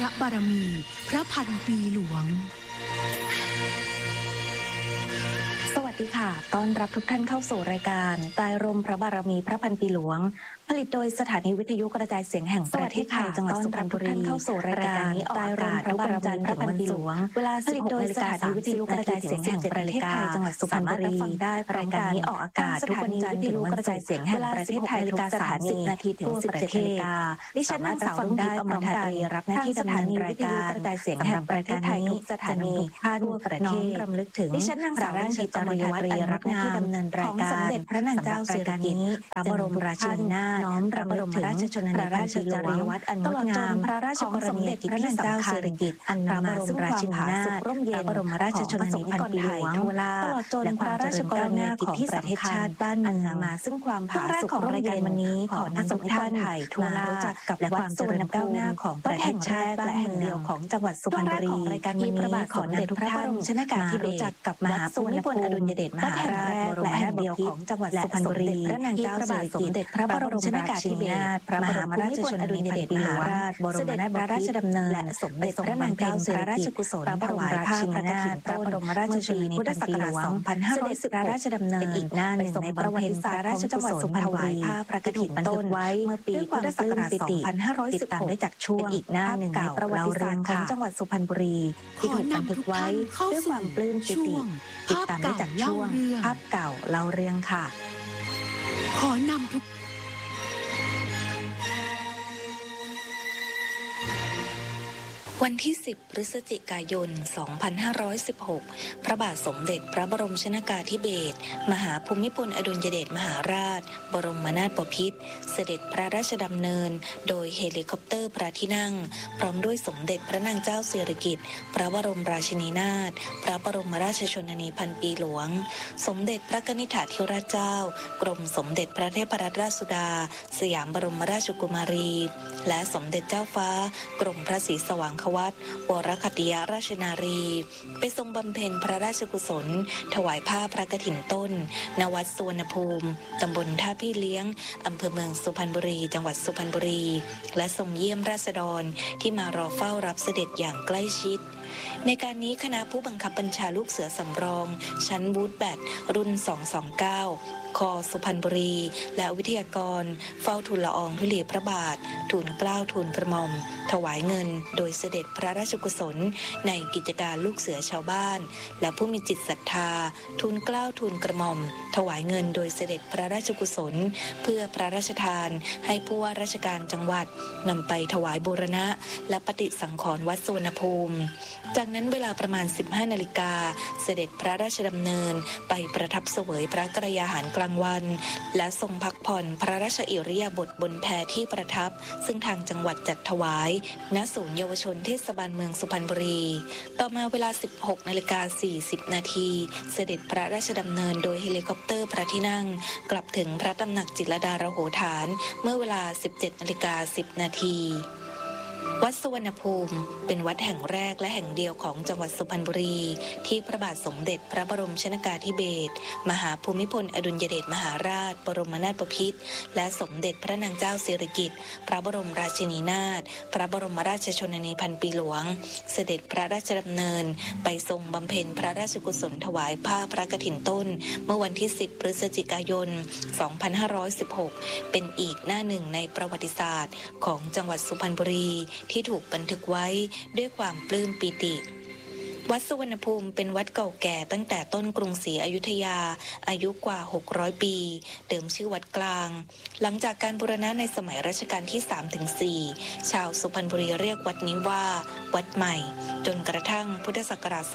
ระบารมีพระพันปีหลวงสวัสดีค่ะต้อนรับทุกท่านเข้าสู่รายการใต้ร่มพระบารมีพระพันปีหลวงผลิตโดยสถานีวิทยุกระจายเสียงแห่งประเทศไทยจังหวัดสุพรรณบุรีเข้าสู่รายการใต้ร่มพระบารมีพระพันปีหลวงเวลาผลิตโดยสถานีวิทยุกระจายเสียงแห่งประเทศไทยจังหวัดสุพรรณบุรีได้รายการนี้ออกอากาศทุกวันจันทร์ถึงวันศุกร์เวลา16:30 นาทีถึง17 นาฬิกาดิฉันนางสาวรุ่งทิพย์อมรทัยรับหน้าที่ดำเนินรายการกระจายเสียงแห่งประเทศไทยทุกสถานีทั่วประเทศรำลึกถึงดิฉันนางสาวรุ่งทิพย์อมรทัยรับหน้าที่ดำเนินรายการสมเด็จพระนางเจ้าสิริกิติ์พระบรมราชินีนาถน้อมรำลึกถึงราชชนนีพันปีหลวงตลอดจนพระราชกรณียกิจที่สำคัญอันนำมาซึ่งความผาสุกร่มเย็นพระบรมราชชนนีพันปีหลวงตลอดจนพระราชกรณียกิจที่ประเทศชาติบ้านเมืองมาซึ่งความผาสุกร่มเย็นวันนี้ขอนำทุกท่านทั่วโลกรู้จักกับและความเจริญก้าวหน้าของประเทศชาติและแห่งเดียวของจังหวัดสุพรรณบุรีที่พระบาทสมเด็จพระบรมชนกาธิเบศรกับมหาภูมิพลอดุลยเดชมหาราชบรมแห่งเดียวของจังหวัดสุพรรณบุรีพระนางเจ้าสิริกิติ์พระบรมชนกาธิเบศรพระบรมราชชนนีพันปีหลวงบรมนาถบพิตรพระราชดำเนินและสมเด็จพระนางเจ้าสิริกิติ์พระบรมราชินีนาถพระบรมราชชนนีพันปีหลวงเสด็จพระราชดำเนินอีกหน้าหนึ่งในประวัติศาสตร์ของจังหวัดสุพรรณบุรีพระกฐินต้นไว้เมื่อปีพุทธศักราช 2516 ติดตามได้จากช่วงอีกหน้าหนึ่งในประวัติศาสตร์ของจังหวัดสุพรรณบุรีที่ถูกบันทึกไว้ด้วยความปลื้มปิติติดตามได้จากช่วงภาพเก่าเล่าเรื่องค่ะขอนำทุกวันที่ 10 พฤศจิกายน 2516 พระบาทสมเด็จพระบรมชนกาธิเบศรมหาภูมิพลอดุลยเดชมหาราชบรมนาถบพิตรเสด็จพระราชดำเนินโดยเฮลิคอปเตอร์พระที่นั่งพร้อมด้วยสมเด็จพระนางเจ้าสิริกิติ์พระบรมราชินีนาถพระบรมราชชนนีพันปีหลวงสมเด็จพระกนิษฐาธิราชเจ้ากรมสมเด็จพระเทพรัตนราชสุดาสยามบรมราชกุมารีและสมเด็จเจ้าฟ้ากรมพระศรีสว่างควัตรวรคัตติยราชนารีไปทรงบำเพ็ญพระราชกุศลถวายผ้าพระกฐินต้นณวัดสุวรรณภูมิตำบลท่าพี่เลี้ยงอำเภอเมืองสุพรรณบุรีจังหวัดสุพรรณบุรีและทรงเยี่ยมราษฎรที่มารอเฝ้ารับเสด็จอย่างใกล้ชิดในการนี้คณะผู้บังคับบัญชาลูกเสือสำรองชั้นบูธแบตรุ่น 229 คสุพรรณบุรีและวิทยากรเฝ้าทูลละอองธุลีพระบาททูลเกล้าทูลกระหม่อมถวายเงินโดยเสด็จพระราชกุศลในกิจการลูกเสือชาวบ้านและผู้มีจิตศรัทธาทูลเกล้าทูลกระหม่อมถวายเงินโดยเสด็จพระราชกุศลเพื่อพระราชทานให้ผู้ว่าราชการจังหวัดนำไปถวายบูรณะและปฏิสังขรณ์วัดสุวรรณภูมิจากนั้นเวลาประมาณ 15 นาฬิกาเสด็จพระราชดำเนินไปประทับเสวยพระกรยาหารกลางวันและทรงพักผ่อนพระราชอิริยาบถบนแพที่ประทับซึ่งทางจังหวัดจัดถวายณศูนย์เยาวชนเทศบาลเมืองสุพรรณบุรีต่อมาเวลา 16:40 นาทีเสด็จพระราชดำเนินโดยเฮลิคอปเตอร์พระที่นั่งกลับถึงพระตำหนักจิตรลดาระโหฐานเมื่อเวลา 17:10 นาทีวัดสุวรรณภูมิเป็นวัดแห่งแรกและแห่งเดียวของจังหวัดสุพรรณบุรีที่พระบาทสมเด็จพระบรมชนกาธิเบศรมหาภูมิพลอดุลยเดชมหาราชบรมนาถบพิตรและสมเด็จพระนางเจ้าสิริกิติ์พระบรมราชินีนาถพระบรมราชชนนีพันปีหลวงเสด็จพระราชดำเนินไปทรงบำเพ็ญพระราชกุศลถวายผ้าพระกฐินต้นเมื่อวันที่ 10 พฤศจิกายน 2516 เป็นอีกหน้าหนึ่งในประวัติศาสตร์ของจังหวัดสุพรรณบุรีที่ถูกบันทึกไว้ด้วยความปลื้มปิติวัดสุวรรณภูมิเป็นวัดเก่าแก่ตั้งแต่ต้นกรุงศรีอยุธยาอายุกว่า600 ปีเดิมชื่อวัดกลางหลังจากการบูรณะในสมัยรัชกาลที่ 3-4 ชาวสุพรรณบุรีเรียกวัดนี้ว่าวัดใหม่จนกระทั่งพุทธศักราช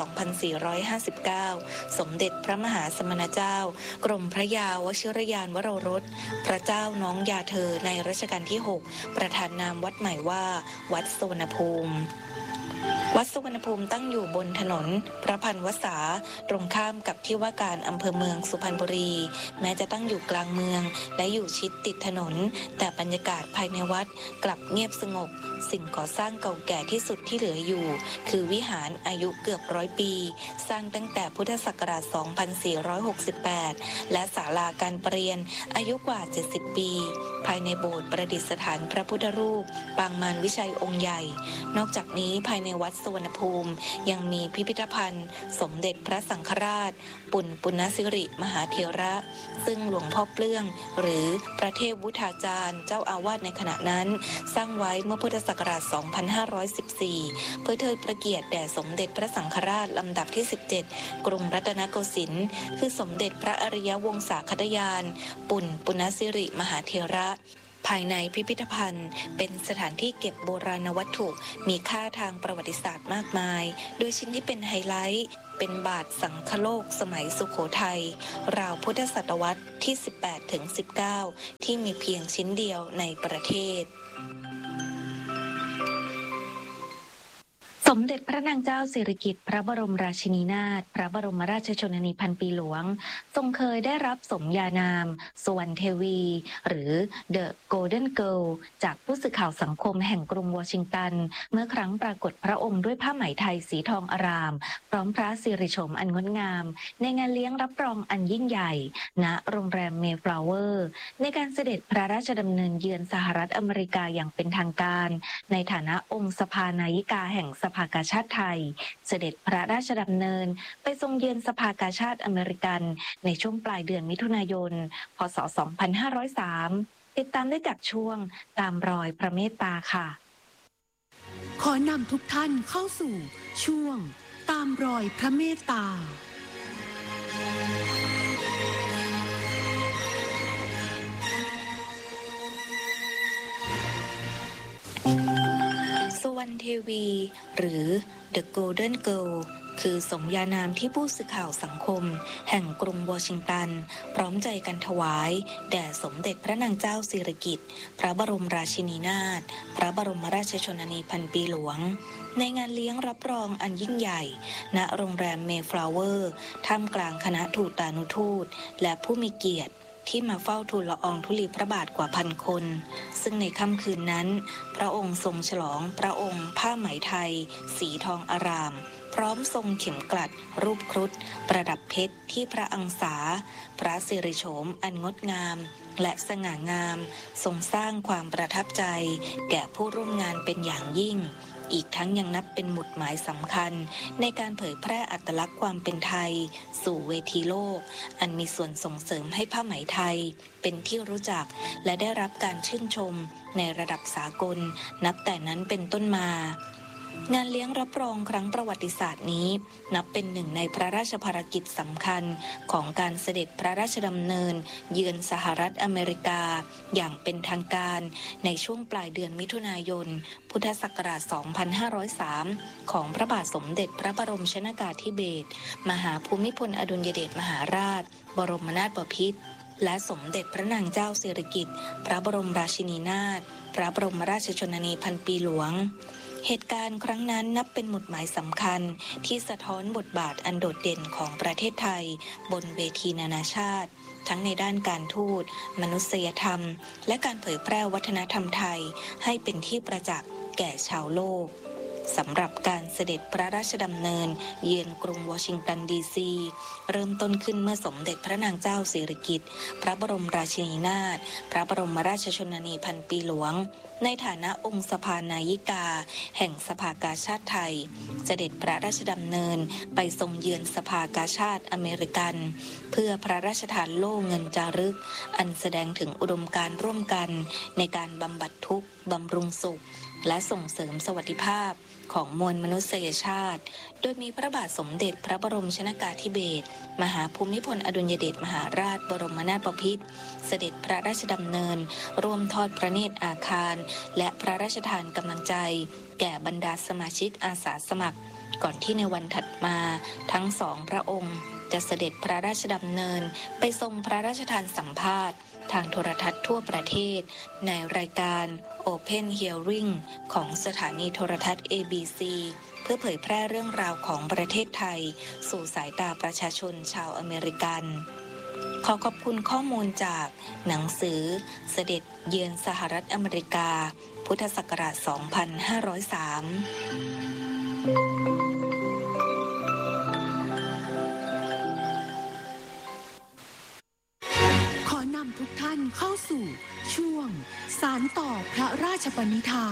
2459 สมเด็จพระมหาสมณเจ้ากรมพระยาวชิรยานวโรรสพระเจ้าน้องยาเธอในรัชกาลที่ 6 ประทานนามวัดใหม่ว่าวัดสุวรรณภูมิวัดสุวรรณภูมิตั้งอยู่บนถนนพระพันวษาตรงข้ามกับที่ว่าการอำเภอเมืองสุพรรณบุรีแม้จะตั้งอยู่กลางเมืองและอยู่ชิดติดถนนแต่บรรยากาศภายในวัดกลับเงียบสงบสิ่งก่อสร้างเก่าแก่ที่สุดที่เหลืออยู่คือวิหารอายุเกือบ100 ปีสร้างตั้งแต่พุทธศักราช 2468 และศาลาการประเรียนอายุกว่า 70 ปีภายในโบสถ์ประดิษฐานพระพุทธรูปปางมารวิชัยองค์ใหญ่นอกจากนี้ภายในวัดสุวรรณภูมิยังมีพิพิธภัณฑ์สมเด็จพระสังฆราชปุณณสิริมหาเถระซึ่งหลวงพ่อเปลื้องหรือพระเทพวุฒาจารย์เจ้าอาวาสในขณะนั้นสร้างไว้เมื่อพุทธศักราช 2514 เพื่อเทิดพระเกียรติแด่สมเด็จพระสังฆราชลำดับที่ 17 กรุงรัตนโกสินทร์คือสมเด็จพระอริยวงศาคตยานปุณณสิริมหาเถระภายในพิพิธภัณฑ์เป็นสถานที่เก็บโบราณวัตถุมีค่าทางประวัติศาสตร์มากมายโดยชิ้นที่เป็นไฮไลท์เป็นบาทสังคโลกสมัยสุโขทัยราวพุทธศตวรรษที่ 18-19 ที่มีเพียงชิ้นเดียวในประเทศสมเด็จพระนางเจ้าสิริกิติ์พระบรมราชินีนาถพระบรมราชชนนีพันปีหลวงทรงเคยได้รับสมญานามสุวรรณเทวีหรือ The Golden Girl จากผู้สื่อข่าวสังคมแห่งกรุงวอชิงตันเมื่อครั้งปรากฏพระองค์ด้วยผ้าไหมไทยสีทองอารามพร้อมพระสิริโฉมอันงดงามในงานเลี้ยงรับรองอันยิ่งใหญ่ณโรงแรมเมย์ฟลาวเวอร์ในการเสด็จพระราชดำเนินเยือนสหรัฐอเมริกาอย่างเป็นทางการในฐานะองค์สภานายิกาแห่งสภากาชาติไทยเสด็จพระราชดำเนินไปทรงเยือนสภากาชาติอเมริกันในช่วงปลายเดือนมิถุนายน พ.ศ. 2503 ติดตามได้จากช่วงตามรอยพระเมตตาค่ะขอนำทุกท่านเข้าสู่ช่วงตามรอยพระเมตตาสุวรรณเทวีหรือ The Golden Girl คือสมญานามที่ผู้สื่อข่าวสังคมแห่งกรุงวอชิงตันพร้อมใจกันถวายแด่สมเด็จพระนางเจ้าสิริกิติ์พระบรมราชินีนาถพระบรมราชชนนีพันปีหลวงในงานเลี้ยงรับรองอันยิ่งใหญ่ณโรงแรมเมย์ฟลาวเวอร์ท่ามกลางคณะทูตานุทูตและผู้มีเกียรติที่มาเฝ้าทูลละอองธุลีพระบาทกว่า1,000 คนซึ่งในค่ำคืนนั้นพระองค์ทรงฉลองพระองค์ผ้าไหมไทยสีทองอารามพร้อมทรงเข็มกลัดรูปครุฑประดับเพชรที่พระอังสาพระสิริโฉมอันงดงามและสง่างามทรงสร้างความประทับใจแก่ผู้ร่วมงานเป็นอย่างยิ่งอีกทั้งยังนับเป็นหมุดหมายสำคัญในการเผยแพร่อัตลักษณ์ความเป็นไทยสู่เวทีโลกอันมีส่วนส่งเสริมให้ผ้าไหมไทยเป็นที่รู้จักและได้รับการชื่นชมในระดับสากลนับแต่นั้นเป็นต้นมางานเลี้ยงรับรองครั้งประวัติศาสตร์นี้นับเป็นหนึ่งในพระราชภารกิจสำคัญของการเสด็จพระราชดำเนินเยือนสหรัฐอเมริกาอย่างเป็นทางการในช่วงปลายเดือนมิถุนายนพุทธศักราช 2503 ของพระบาทสมเด็จพระบรมชนกาธิเบศรมหาภูมิพลอดุลยเดชมหาราชบรมนาถบพิตรและสมเด็จพระนางเจ้าสิริกิติ์พระบรมราชินีนาถพระบรมราชชนนีพันปีหลวงเหตุการณ์ครั้งนั้นนับเป็นหมุดหมายสำคัญที่สะท้อนบทบาทอันโดดเด่นของประเทศไทยบนเวทีนานาชาติทั้งในด้านการทูตมนุษยธรรมและการเผยแพร่วัฒนธรรมไทยให้เป็นที่ประจักษ์แก่ชาวโลกสำหรับการเสด็จพระราชดำเนินเยือนกรุงวอชิงตันดีซีเริ่มต้นขึ้นเมื่อสมเด็จพระนางเจ้าสิริกิติ์พระบรมราชินีนาถพระบรมราชชนนีพันปีหลวงในฐานะองค์สภานายิกาแห่งสภากาชาติไทยเสด็จพระราชดำเนินไปทรงเยือนสภากาชาติอเมริกันเพื่อพระราชทานโล่เงินจารึกอันแสดงถึงอุดมการณ์ร่วมกันในการบำบัดทุกข์บำรุงสุขและส่งเสริมสวัสดิภาพของมวลมนุษยชาติโดยมีพระบาทสมเด็จพระบรมชนกาธิเบศรมหาภูมิพลอดุลยเดชมหาราชบรมนาถบพิตรเสด็จพระราชดำเนินร่วมทอดพระเนตรอาคารและพระราชทานกำลังใจแก่บรรดาสมาชิกอาสาสมัครก่อนที่ในวันถัดมาทั้งสองพระองค์จะเสด็จพระราชดำเนินไปทรงพระราชทานสัมภาษณ์ทางโทรทัศน์ทั่วประเทศในรายการ Open Hearing ของสถานีโทรทัศน์ ABC เพื่อเผยแพร่เรื่องราวของประเทศไทยสู่สายตาประชาชนชาวอเมริกันขอขอบคุณข้อมูลจากหนังสือเสด็จเยือนสหรัฐอเมริกาพุทธศักราช 2503 ขอนำทุกท่านเข้าสู่ช่วงสารต่อพระราชปณิธาน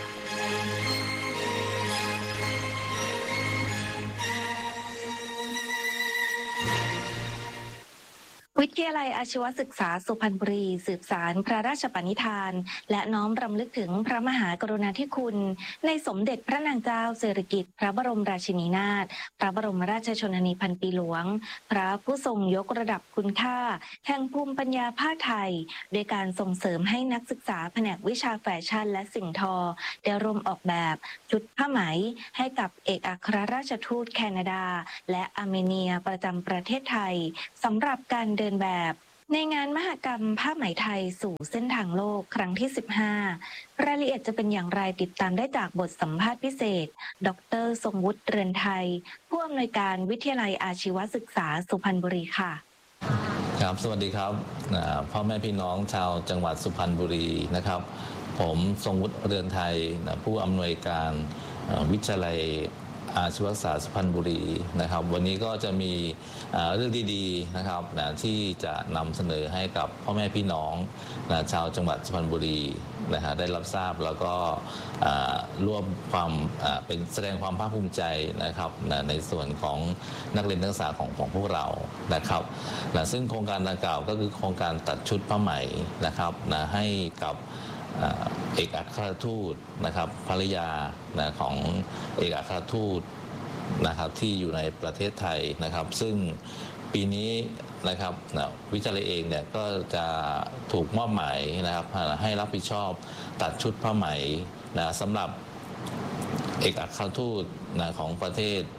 วิทยาลัยอาชีวศึกษาสุพรรณบุรีสืบสารพระราชปณิธานและน้อมรำลึกถึงพระมหากรุณาธิคุณในสมเด็จพระนางเจ้าสิริกิติ์พระบรมราชินีนาถพระบรมราชชนนีพันปีหลวงพระผู้ทรงยกระดับคุณค่าแห่งภูมิปัญญาผ้าไทยโดยการส่งเสริมให้นักศึกษาแผนกวิชาแฟชั่นและสิ่งทอได้ร่วมออกแบบชุดผ้าไหมให้กับเอกอัครราชทูตแคนาดาและอาร์เมเนียประจำประเทศไทยสำหรับการเดินแบบในงานมหกรรมผ้าไหมไทยสู่เส้นทางโลกครั้งที่ 15 รายละเอียดจะเป็นอย่างไรติดตามได้จากบทสัมภาษณ์พิเศษดร.ทรงวุฒิเรือนไทยผู้อำนวยการวิทยาลัยอาชีวศึกษาสุพรรณบุรีค่ะครับสวัสดีครับพ่อแม่พี่น้องชาวจังหวัดสุพรรณบุรีนะครับผมทรงวุฒิเรือนไทยผู้อำนวยการวิทยาลัยอาชีวศึกษาสุพรรณบุรีนะครับวันนี้ก็จะมีเรื่องดีๆนะครับที่จะนำเสนอให้กับพ่อแม่พี่น้องชาวจังหวัดสุพรรณบุรีได้รับทราบแล้วก็ร่วมความเป็นแสดงความภาคภูมิใจนะครับในส่วนของนักเรียนนักศึกษาของพวกเรานะครับซึ่งโครงการดังกล่าวก็คือโครงการตัดชุดผ้าไหมนะครับให้กับเอกอัครทูตนะครับภริยาของเอกอัครทูตนะครับที่อยู่ในประเทศไทยนะครับซึ่งปีนี้นะครับวิทยาลัยเองเนี่ยก็จะถูกมอบหมายนะครับให้รับผิดชอบตัดชุดผ้าไหมสำหรับเอกอัครทูตของประเทศ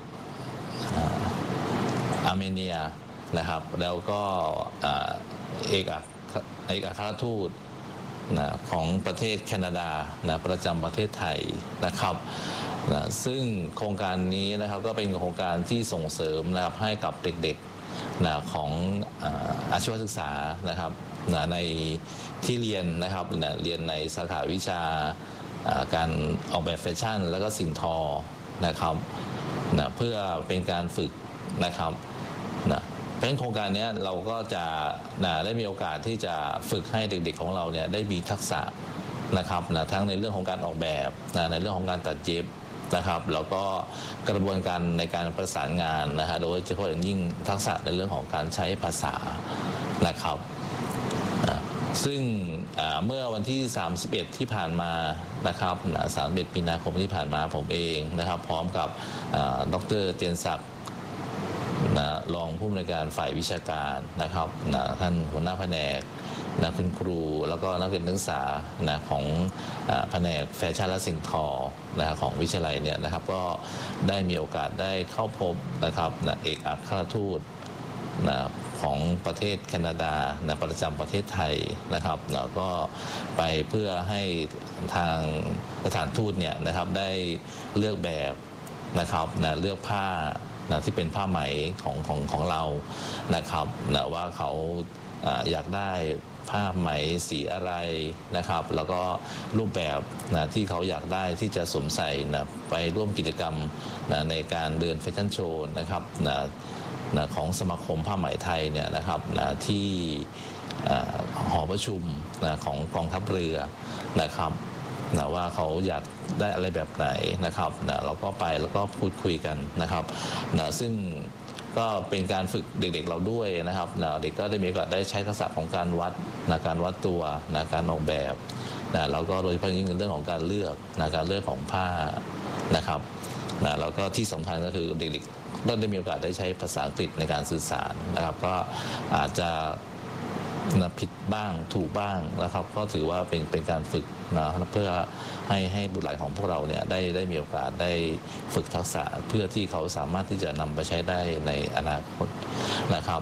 อาร์เมเนียนะครับแล้วก็เอกอัครทูตของประเทศแคนาดาประจำประเทศไทยนะครับซึ่งโครงการนี้นะครับก็เป็นโครงการที่ส่งเสริมนะครับให้กับเด็กๆของอาชีวศึกษานะครับในที่เรียนนะครับเรียนในสาขาวิชาการออกแบบแฟชั่นแล้วก็สิ่งทอนะครับเพื่อเป็นการฝึกนะครับเพราะฉะนั้นโครงการนี้เราก็จะได้มีโอกาสที่จะฝึกให้เด็กๆของเราเนี่ยได้มีทักษะนะครับทั้งในเรื่องของการออกแบบในเรื่องของการตัดเย็บนะครับแล้วก็กระบวนการในการประสานงานโดยเฉพาะอย่างยิ่งทักษะในเรื่องของการใช้ภาษานะครับซึ่งเมื่อวันที่ 31 ที่ผ่านมานะครับ31 มีนาคมที่ผ่านมาผมเองนะครับพร้อมกับดร.เตียนศักดิ์รองผู้อำนวยการฝ่ายวิชาการนะครับท่านหัวหน้าแผนกคุณครูแล้วก็นักเรียนนักศึกษาของแผนกแฟชั่นและสิ่งทอของวิทยาลัยเนี่ยนะครับก็ได้มีโอกาสได้เข้าพบนะครับเอกอัครทูตของประเทศแคนาดาประจำประเทศไทยนะครับแล้วก็ไปเพื่อให้ทางสถานทูตเนี่ยนะครับได้เลือกแบบนะครับเลือกผ้าที่เป็นผ้าไหมของเรานะครับว่าเขาอยากได้ผ้าไหมสีอะไรนะครับแล้วก็รูปแบบที่เขาอยากได้ที่จะสวมใส่ไปร่วมกิจกรรมในการเดินแฟชั่นโชว์นะครับของสมาคมผ้าไหมไทยเนี่ยนะครับที่หอประชุมของกองทัพเรือนะครับว่าเขาอยากได้อะไรแบบไหนนะครับเราก็ไปแล้วก็พูดคุยกันนะครับซึ่งก็เป็นการฝึกเด็กๆเราด้วยนะครับเด็กก็ได้มีโอกาสได้ใช้ทักษะของการวัดตัวการออกแบบแล้วก็โดยเฉพาะยิ่งในเรื่องของการเลือกของผ้านะครับแล้วก็ที่สำคัญก็คือเด็กๆได้มีโอกาสได้ใช้ภาษาอังกฤษในการสื่อสารนะครับก็อาจจะผิดบ้างถูกบ้างนะครับก็ถือว่าเป็นการฝึกเพื่อให้บุตรหลานของพวกเราเนี่ยได้มีโอกาสได้ฝึกทักษะเพื่อที่เขาสามารถที่จะนำไปใช้ได้ในอนาคตนะครับ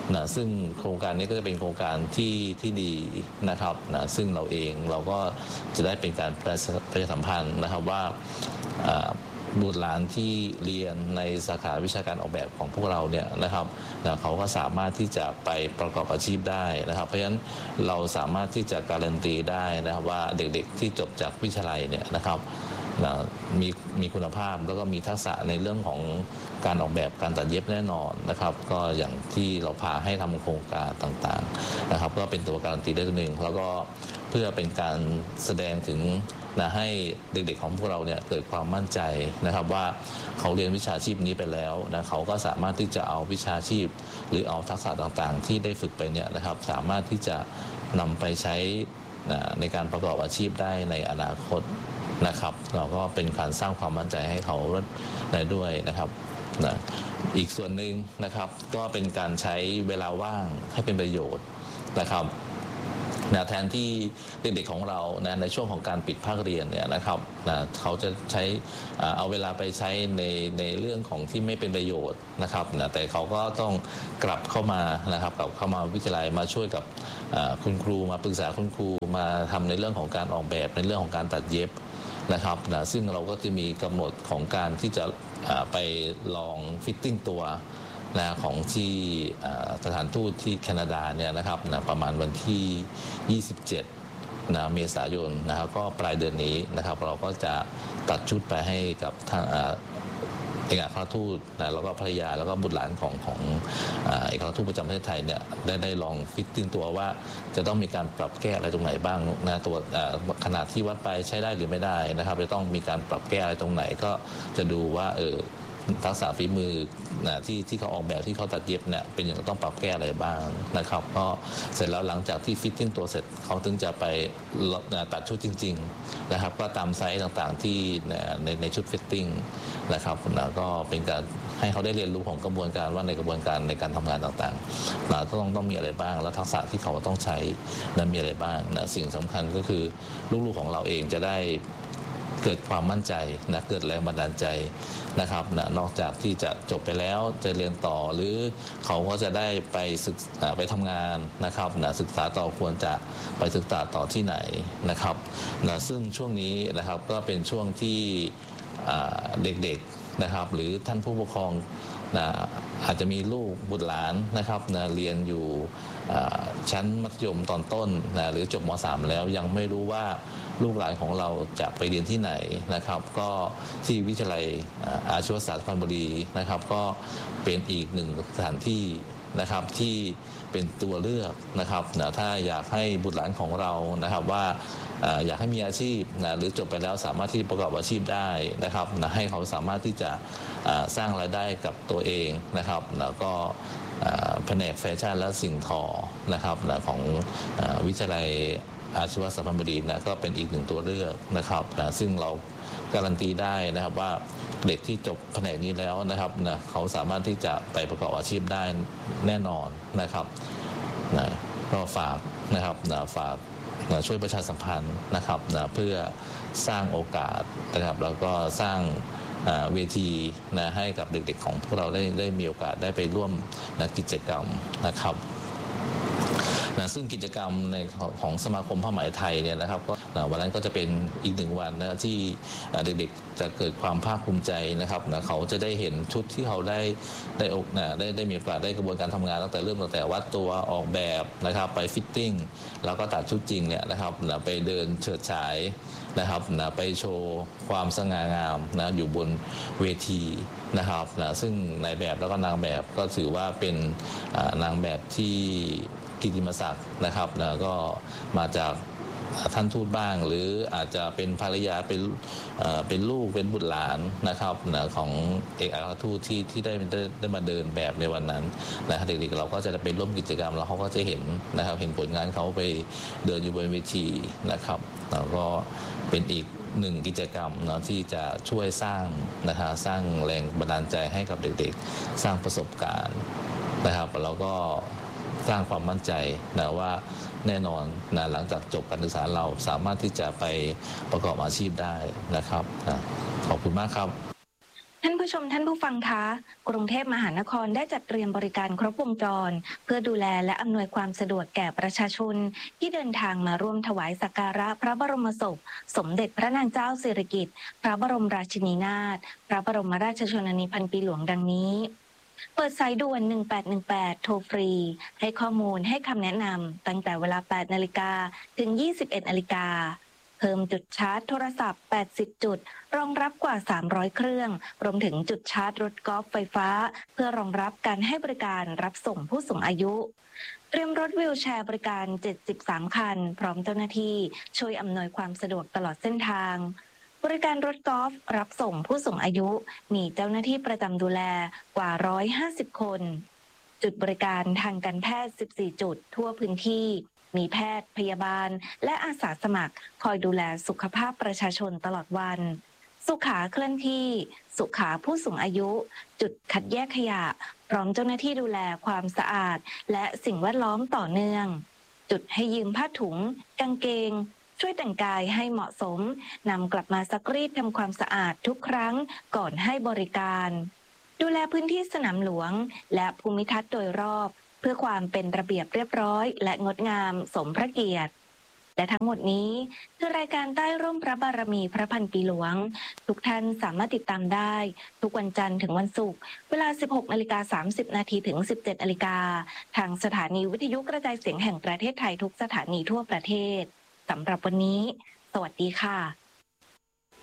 นะซึ่งโครงการนี้ก็จะเป็นโครงการที่ดีนะครับนะซึ่งเราก็จะได้เป็นการประชาสัมพันธ์นะครับว่าบุตรหลานที่เรียนในสาขาวิชาการออกแบบของพวกเราเนี่ยนะครับเขาก็สามารถที่จะไปประกอบอาชีพได้นะครับเพราะฉะนั้นเราสามารถที่จะการันตีได้นะครับว่าเด็กๆที่จบจากวิทยาลัยเนี่ยนะครับมีคุณภาพแล้วก็มีทักษะในเรื่องของการออกแบบการตัดเย็บแน่นอนนะครับก็อย่างที่เราพาให้ทำโครงการต่างๆนะครับก็เป็นตัวการันตีได้ตัวหนึ่งแล้วก็เพื่อเป็นการแสดงถึงให้เด็กๆของพวกเราเนี่ยเกิดความมั่นใจนะครับว่าเขาเรียนวิชาชีพนี้ไปแล้วนะเขาก็สามารถที่จะเอาวิชาชีพหรือเอาทักษะต่างๆที่ได้ฝึกไปเนี่ยนะครับสามารถที่จะนำไปใช้ในการประกอบอาชีพได้ในอนาคตนะครับเราก็เป็นการสร้างความมั่นใจให้เขาได้ด้วยนะครับอีกส่วนหนึ่งนะครับก็เป็นการใช้เวลาว่างให้เป็นประโยชน์นะครับแทนที่เด็กๆของเราในช่วงของการปิดภาคเรียนเนี่ยนะครับเขาจะใช้เอาเวลาไปใช้ในเรื่องของที่ไม่เป็นประโยชน์นะครับแต่เขาก็ต้องกลับเข้ามานะครับกลับเข้ามาวิทยาลัยมาช่วยกับคุณครูมาปรึกษาคุณครูมาทำในเรื่องของการออกแบบในเรื่องของการตัดเย็บนะครับซึ่งเราก็จะมีกำหนดของการที่จะไปลองฟิตติ้งตัวของที่สถานทูตที่แคนาดาเนี่ยนะครับประมาณวันที่27เมษายนนะครับก็ปลายเดือนนี้นะครับเราก็จะตัดชุดไปให้กับทางเอกอัครราชทูตแล้วก็ภรรยาแล้วก็บุตรหลานของเอกอัครราชทูตประจำประเทศไทยเนี่ยได้ลองฟิตติ้งตัวว่าจะต้องมีการปรับแก้อะไรตรงไหนบ้างตัวขนาดที่วัดไปใช้ได้หรือไม่ได้นะครับจะต้องมีการปรับแก้อะไรตรงไหนก็จะดูว่าทักษะฝีมือที่เขาออกแบบที่เขาตัดเย็บเนี่ยเป็นอย่างต้องปรับแก้อะไรบ้างนะครับก็เสร็จแล้วหลังจากที่ฟิตติ้งตัวเสร็จเขาถึงจะไปตัดชุดจริงๆนะครับก็ตามไซส์ต่างๆที่ในชุดฟิตติ้งนะครับก็เป็นการให้เขาได้เรียนรู้ของกระบวนการว่าในกระบวนการในการทำงานต่างๆต้องมีอะไรบ้างแล้วทักษะที่เขาต้องใช้นั้นมีอะไรบ้างสิ่งสำคัญก็คือลูกๆของเราเองจะได้เกิดความมั่นใจเกิดแรงบันดาลใจนะครับนอกจากที่จะจบไปแล้วจะเรียนต่อหรือเขาก็จะได้ไปศึกษาไปทำงานนะครับศึกษาต่อควรจะไปศึกษาต่อที่ไหนนะครับซึ่งช่วงนี้นะครับก็เป็นช่วงที่เด็กๆนะครับหรือท่านผู้ปกครองอาจจะมีลูกบุตรหลานนะครับเรียนอยู่ชั้นมัธยมตอนต้นหรือจบม.3 แล้วยังไม่รู้ว่าลูกหลานของเราจะไปเรียนที่ไหนนะครับก็ที่วิทยาลัยอาชีวศาสตร์สุพรรณบุรีนะครับก็เป็นอีกหนึ่งสถานที่นะครับที่เป็นตัวเลือกนะครับถ้าอยากให้บุตรหลานของเรานะครับว่าอยากให้มีอาชีพหรือจบไปแล้วสามารถที่ประกอบอาชีพได้นะครับให้เขาสามารถที่จะสร้างรายได้กับตัวเองนะครับแล้วก็แผนกแฟชั่นและสิ่งทอนะครับของวิทยาลัยอาชีวะสุพรรณบุรีก็เป็นอีกหนึ่งตัวเลือกนะครับซึ่งเราการันตีได้นะครับว่าเด็กที่จบแผนกนี้แล้วนะครับเขาสามารถที่จะไปประกอบอาชีพได้แน่นอนนะครับก็ฝากนะครับฝากช่วยประชาสัมพันธ์นะครับเพื่อสร้างโอกาสนะครับแล้วก็สร้างเวทีให้กับเด็กๆของพวกเราได้มีโอกาสได้ไปร่วมกิจกรรมนะครับซึ่งกิจกรรมในของสมาคมผ้าไหมไทยเนี่ยนะครับก็วันนั้นก็จะเป็นอีกหนึ่งวันที่เด็กๆจะเกิดความภาคภูมิใจนะครับเขาจะได้เห็นชุดที่เขาได้มีโอกาสได้กระบวนการทำงานตั้งแต่วัดตัวออกแบบนะครับไปฟิตติ้งแล้วก็ตัดชุดจริงเนี่ยนะครับไปเดินเฉิดฉายนะครับไปโชว์ความสง่างามอยู่บนเวทีนะครับซึ่งนายแบบแล้วก็นางแบบก็ถือว่าเป็นนางแบบที่กิตติมศักดิ์นะครับก็มาจากท่านทูตบ้างหรืออาจจะเป็นภรรยาเป็นลูกเป็นบุตรหลานนะครับของเอกอัครราชทูตที่ได้มาเดินแบบในวันนั้นนะครับเด็กๆเราก็จะไปร่วมกิจกรรมแล้วเขาก็จะเห็นนะครับเห็นผลงานเขาไปเดินอยู่บนเวทีนะครับแล้วก็เป็นอีกหนึ่งกิจกรรมที่จะช่วยสร้างนะครับสร้างแรงบันดาลใจให้กับเด็กๆสร้างประสบการณ์นะครับแล้วก็สร้างความมั่นใจว่าแน่นอนหลังจากจบการศึกษาเราสามารถที่จะไปประกอบอาชีพได้นะครับขอบคุณมากครับท่านผู้ชมท่านผู้ฟังคะกรุงเทพมหานครได้จัดเตรียมบริการครบวงจรเพื่อดูแลและอำนวยความสะดวกแก่ประชาชนที่เดินทางมาร่วมถวายสักการะพระบรมศพสมเด็จพระนางเจ้าสิริกิติ์พระบรมราชินีนาถพระบรมราชชนนีพันปีหลวงดังนี้เปิดสายด่วน 1818 โทรฟรี ให้ข้อมูลให้คำแนะนำตั้งแต่เวลา 8 นาฬิกาถึง 21 นาฬิกาเพิ่มจุดชาร์จโทรศัพท์ 80 จุดรองรับกว่า 300 เครื่องรวมถึงจุดชาร์จรถกอล์ฟไฟฟ้าเพื่อรองรับการให้บริการรับส่งผู้สูงอายุเตรียมรถวีลแชร์บริการ 73 คันพร้อมเจ้าหน้าที่ช่วยอำนวยความสะดวกตลอดเส้นทางบริการรถกอล์ฟรับส่งผู้สูงอายุมีเจ้าหน้าที่ประจำดูแลกว่า 150 คนจุดบริการทางการแพทย์ 14 จุดทั่วพื้นที่มีแพทย์พยาบาลและอาสาสมัครคอยดูแลสุขภาพประชาชนตลอดวันสุขาเคลื่อนที่สุขาผู้สูงอายุจุดคัดแยกขยะพร้อมเจ้าหน้าที่ดูแลความสะอาดและสิ่งแวดล้อมต่อเนื่องจุดให้ยืมผ้าถุงกางเกงช่วยแต่งกายให้เหมาะสมนำกลับมาซักรีดทำความสะอาดทุกครั้งก่อนให้บริการดูแลพื้นที่สนามหลวงและภูมิทัศน์โดยรอบเพื่อความเป็นระเบียบเรียบร้อยและงดงามสมพระเกียรติและทั้งหมดนี้คือรายการใต้ร่มพระบารมีพระพันปีหลวงทุกท่านสามารถติดตามได้ทุกวันจันทร์ถึงวันศุกร์เวลา 16:30 นาทีถึง 17:00 นาฬิกาทางสถานีวิทยุกระจายเสียงแห่งประเทศไทยทุกสถานีทั่วประเทศสำหรับวันนี้สวัสดีค่ะ